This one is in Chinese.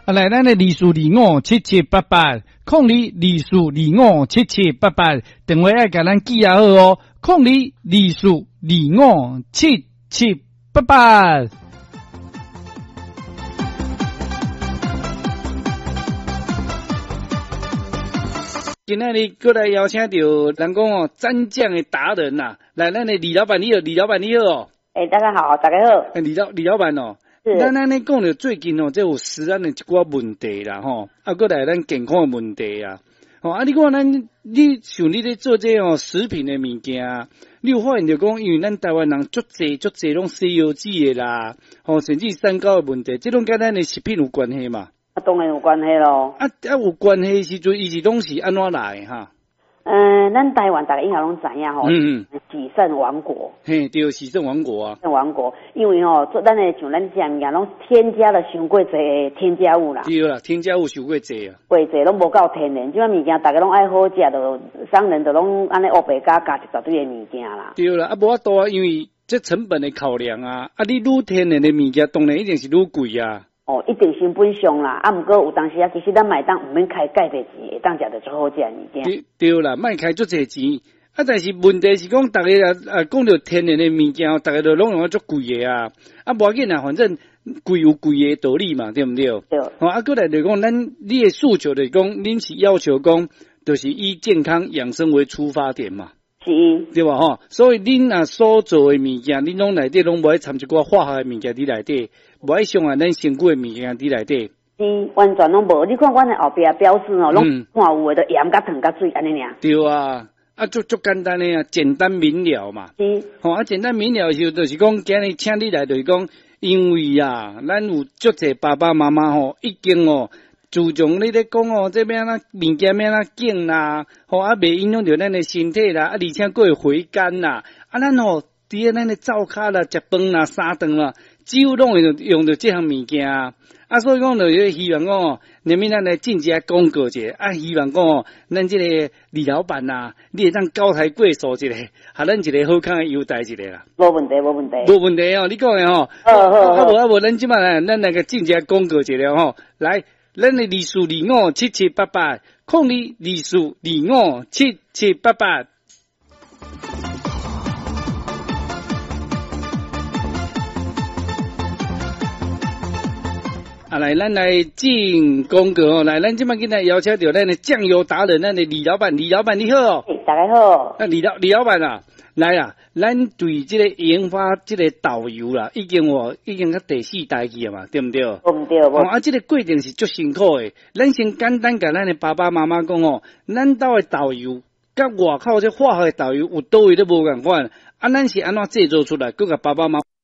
啊，来，咱的24257788，0224257788，电话要甲咱记啊好哦，0224257788。今仔日过来邀请到人讲哦，蘸酱的达人呐、来，咱的李老板你好，李老板你好哦。 大家好，大家好。 李老板哦，咱咧讲着最近哦，这有食安的一寡问题啦吼，过来咱健康的问题啊，你看你像你咧做这哦食品的物件，你有发现着讲，因为咱台湾人足侪拢西药籽的啦，甚至三高的问题，这拢跟咱的食品有关系嘛？ 当然有关系咯。 有关系时阵，伊是拢是安怎来哈？ 咱台湾大家应该拢知影吼，喜胜王国。 嘿，对，喜胜王国啊。喜胜王国，因为做咱的像咱食物件，拢添加了伤过侪添加物啦。 对啦，添加物伤过侪啊。过侪拢无够天然，即款物件大家拢爱好食，就商人就拢安尼乌白加一大堆的物件啦。 对啦，无法度啊，因为这成本的考量啊，你愈天然的物件，当然一定是愈贵啊。 一定成本上啦，毋过有当时其实咱买当毋免开介侪钱，会当食着最好食的物件。 对啦，莫开足侪钱，但是问题是讲，大家讲到天然的物件，大家都拢用足贵的啊，无要紧啊，反正贵有贵的道理嘛，对毋对？对。过来就讲，你的诉求就是讲，恁是要求讲，就是以健康养生为出发点嘛。是。对吧？所以恁所做的物件，恁拢内底拢无爱掺一寡化学的物件伫内底。无爱伤害咱身躯的物件伫内底， 是完全拢无。你看阮的后壁标示哦，拢看有的盐甲糖甲水安尼尔。对啊，足简单的啊，简单明了嘛。是。简单明了就是讲，今日请你来就是讲，因为啊，咱有足侪爸爸妈妈已经自从你咧讲这边物件咩紧啦，袂影响到咱的身体啦，而且佫会回甘啦，咱伫咧咱的灶骹啦、食饭啦、三顿啦。几乎拢会用到这项物件所以讲就希望讲连面咱来进一下广告者希望讲咱这个李老板你会当高抬贵手一个，咱一个好康的优待一个啦。 无问题，无问题， 无问题你讲的好。无咱即摆咱来个进一下广告者了来，咱的24257788，0224257788。来，咱来进广告来，咱即摆今日邀请到咱的酱油达人，咱的李老板，李老板你好。 大家好。 李老板来咱对这个研发这个导游啦，已经到第4代去嘛，对不对？对。这个过程是足辛苦的。咱先简单甲咱的爸爸妈妈讲咱兜的导游，甲外口这化学的导游有倒位都无共款，咱是安怎制作出来？佮甲爸爸妈妈。